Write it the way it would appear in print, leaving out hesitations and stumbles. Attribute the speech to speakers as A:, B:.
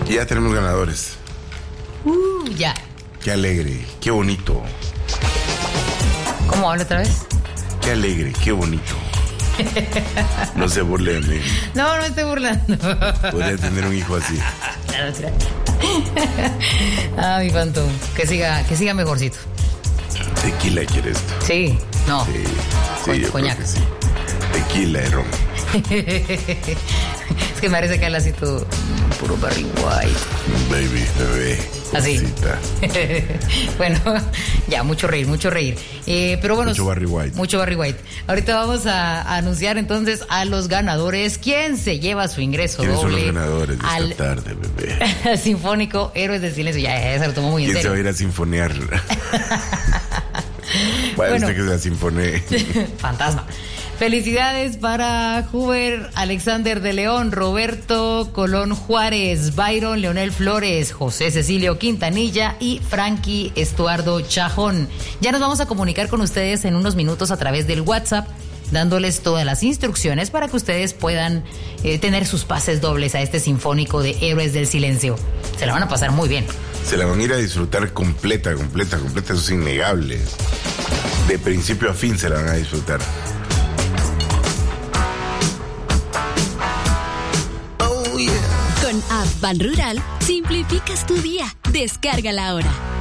A: Y ya tenemos ganadores.
B: Ya.
A: Qué alegre, qué bonito.
B: ¿Cómo habla otra vez?
A: Qué alegre, qué bonito. No se burlen de mí.
B: No estoy burlando.
A: Podría tener un hijo así.
B: Mi Phantom. Que siga mejorcito.
A: Tequila quieres tú.
B: Sí, no.
A: Sí, yo
B: coñac.
A: creo que sí. Tequila y ron.
B: Es que me parece que habla así todo puro Barry White.
A: Baby, bebé.
B: Así.
A: Cosita.
B: Bueno, ya, mucho reír. Pero bueno.
A: Mucho Barry White.
B: Mucho Barry White. Ahorita vamos a anunciar entonces a los ganadores. ¿Quién se lleva su ingreso doble?
A: ¿Quiénes son los ganadores de esta tarde, bebé?
B: Sinfónico Héroes del Silencio. Ya se lo tomó muy en
A: ¿Quién
B: serio.
A: se va a ir a sinfonear? Bueno, usted que se sinfone.
B: Fantasma. Felicidades para Huber Alexander de León, Roberto Colón Juárez, Byron Leonel Flores, José Cecilio Quintanilla y Frankie Estuardo Chajón. Ya nos vamos a comunicar con ustedes en unos minutos a través del WhatsApp, dándoles todas las instrucciones para que ustedes puedan tener sus pases dobles a este sinfónico de Héroes del Silencio. Se la van a pasar muy bien.
A: Se la van a ir a disfrutar completa, eso es innegable. De principio a fin se la van a disfrutar.
C: Con App Ban Rural, simplificas tu día. Descárgala ahora.